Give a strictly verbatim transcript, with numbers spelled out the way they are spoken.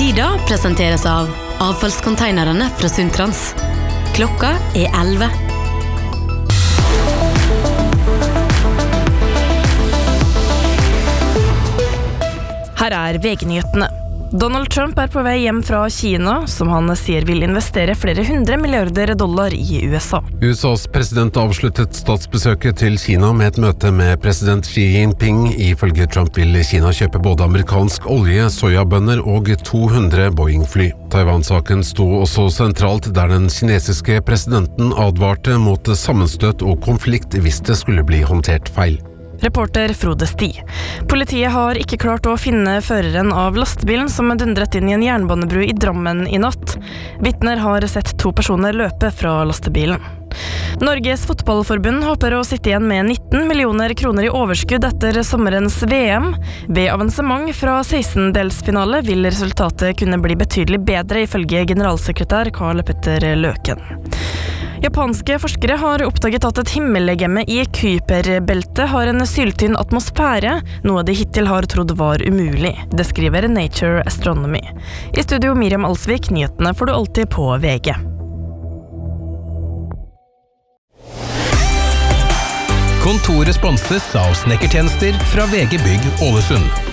Tida presenteres av avfallskonteinerne fra Sundtrans. Klokka er elleve. Her er V G-nyhetene. Donald Trump er på vei hjem fra Kina, som han sier vil investere flere hundre milliarder dollar i U S A. U S A's president avsluttet statsbesøket til Kina med et møte med president Xi Jinping. Ifølge Trump vil Kina kjøpe både amerikansk olje, sojabønner og to hundre Boeing-fly. Taiwan-saken sto også sentralt, der den kinesiske presidenten advarte mot sammenstøt og konflikt hvis det skulle bli håndtert feil. Reporter Frode Sti. Politiet har ikke klart å finne føreren av lastebilen som dundret inn i en jernbanebru i Drammen i natt. Vitner har sett to personer løpe fra lastebilen. Norges fotballforbund håper å sitte igjen med nitten millioner kroner i overskudd etter sommerens V M. Ved avansement fra sekstendelsfinale vil resultatet kunne bli betydelig bedre, ifølge generalsekretær Karl Petter Løken. Japanske forskere har oppdaget at et himmellegeme i Kuiperbeltet har en syltynn atmosfære, noe de hittil har trodd var umulig. Det skriver Nature Astronomy. I studio Miriam Alsvik, nyhetene får du alltid på V G. Kontoret sponses av snekkertjenester fra V G Bygg Ålesund.